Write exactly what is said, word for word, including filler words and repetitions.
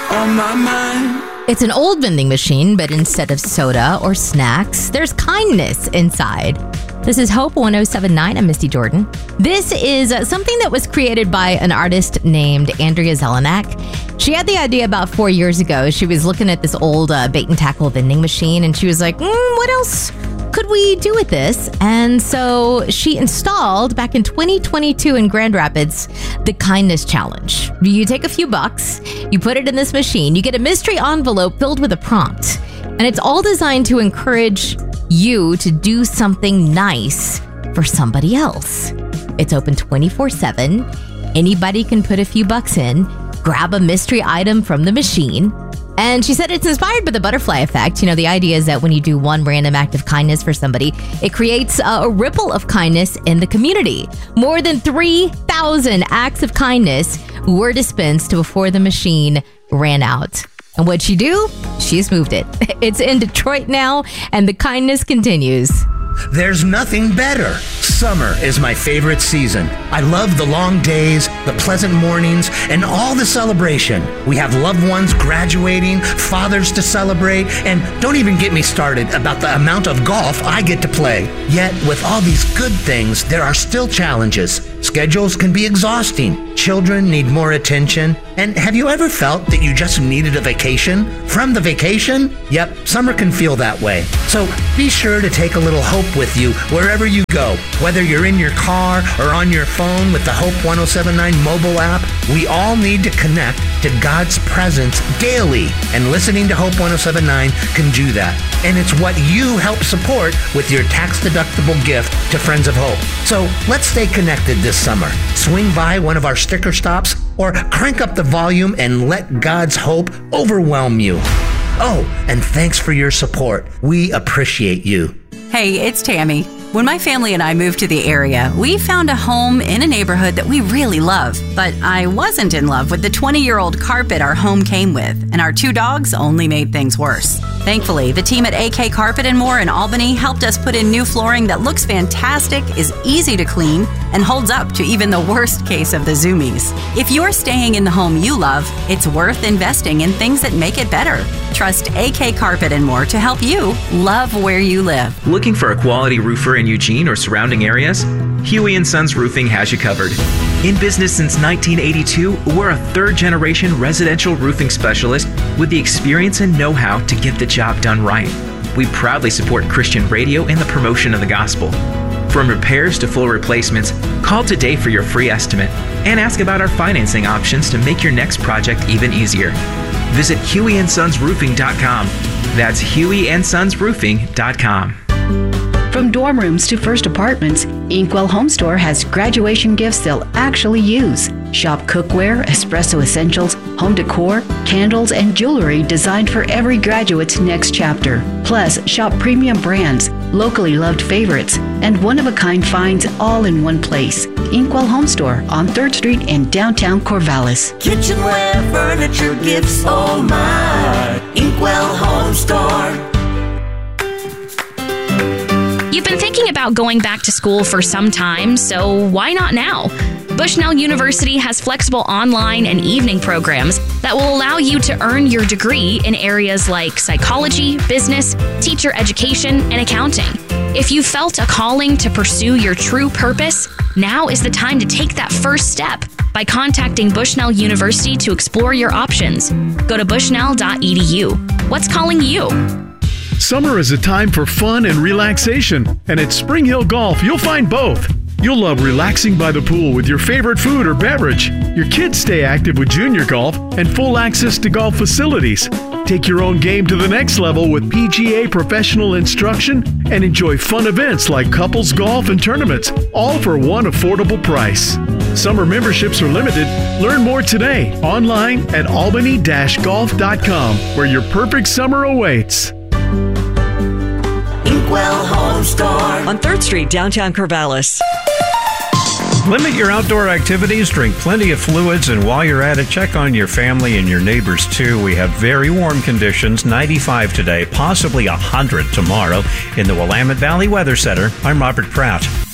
on my mind. It's an old vending machine, but instead of soda or snacks, there's kindness inside. This is Hope one oh seven point nine. I'm Misty Jordan. This is uh, something that was created by an artist named Andrea Zelenak. She had the idea about four years ago. She was looking at this old uh, bait and tackle vending machine, and she was like, mm, what else could we do with this? And so she installed, back in twenty twenty-two in Grand Rapids, the Kindness Challenge. You take a few bucks, you put it in this machine, you get a mystery envelope filled with a prompt, and it's all designed to encourage you to do something nice for somebody else. It's open twenty-four seven. Anybody can put a few bucks in, grab a mystery item from the machine. And she said it's inspired by the butterfly effect. You know, the idea is that when you do one random act of kindness for somebody, it creates a, a ripple of kindness in the community. More than three thousand acts of kindness were dispensed before the machine ran out. And what'd she do? She's moved it. It's in Detroit now, and the kindness continues. There's nothing better. Summer is my favorite season. I love the long days, the pleasant mornings, and all the celebration. We have loved ones graduating, fathers to celebrate, and don't even get me started about the amount of golf I get to play. Yet, with all these good things, there are still challenges. Schedules can be exhausting. Children need more attention. And have you ever felt that you just needed a vacation from the vacation? Yep, summer can feel that way. So be sure to take a little hope with you wherever you go. Whether you're in your car or on your phone with the Hope one oh seven point nine mobile app, we all need to connect to God's presence daily. And listening to Hope one oh seven point nine can do that. And it's what you help support with your tax-deductible gift to Friends of Hope. So let's stay connected this summer. Swing by one of our sticker stops or crank up the volume and let God's hope overwhelm you. Oh, and thanks for your support. We appreciate you. Hey, it's Tammy. When my family and I moved to the area, we found a home in a neighborhood that we really love. But I wasn't in love with the twenty-year-old carpet our home came with, and our two dogs only made things worse. Thankfully, the team at A K Carpet and More in Albany helped us put in new flooring that looks fantastic, is easy to clean, and holds up to even the worst case of the zoomies. If you're staying in the home you love, it's worth investing in things that make it better. Trust A K Carpet and More to help you love where you live. Looking for a quality roofer in Eugene or surrounding areas? Huey and Sons Roofing has you covered. In business since nineteen eighty-two, we're a third-generation residential roofing specialist with the experience and know-how to get the job done right. We proudly support Christian radio and the promotion of the gospel. From repairs to full replacements, call today for your free estimate and ask about our financing options to make your next project even easier. Visit Huey and Sons Roofing dot com. That's Huey and Sons Roofing dot com. From dorm rooms to first apartments, Inkwell Home Store has graduation gifts they'll actually use. Shop cookware, espresso essentials, home decor, candles, and jewelry designed for every graduate's next chapter. Plus, shop premium brands, locally loved favorites, and one-of-a-kind finds all in one place. Inkwell Home Store on third Street in downtown Corvallis. Kitchenware, furniture, gifts, oh my. Inkwell Home Store. You've been thinking about going back to school for some time, so why not now? Bushnell University has flexible online and evening programs that will allow you to earn your degree in areas like psychology, business, teacher education, and accounting. If you felt a calling to pursue your true purpose, now is the time to take that first step by contacting Bushnell University to explore your options. Go to bushnell dot e d u. What's calling you? Summer is a time for fun and relaxation, and at Spring Hill Golf, you'll find both. You'll love relaxing by the pool with your favorite food or beverage. Your kids stay active with junior golf and full access to golf facilities. Take your own game to the next level with P G A professional instruction and enjoy fun events like couples golf and tournaments, all for one affordable price. Summer memberships are limited. Learn more today online at albany dash golf dot com, where your perfect summer awaits. Inkwell Home Store on third Street, downtown Corvallis. Limit your outdoor activities, drink plenty of fluids, and while you're at it, check on your family and your neighbors too. We have very warm conditions, ninety-five today, possibly one hundred tomorrow in the Willamette Valley Weather Center. I'm Robert Pratt.